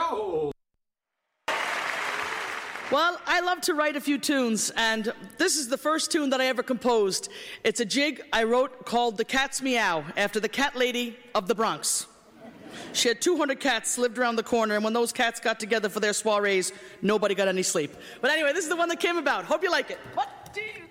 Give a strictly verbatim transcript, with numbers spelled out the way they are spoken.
go. Well, I love to write a few tunes, and this is the first tune that I ever composed. It's a jig I wrote called The Cat's Meow, after the cat lady of the Bronx. She had two hundred cats lived around the corner, and when those cats got together for their soirees, nobody got any sleep. But anyway, this is the one that came about. Hope you like it. One, two.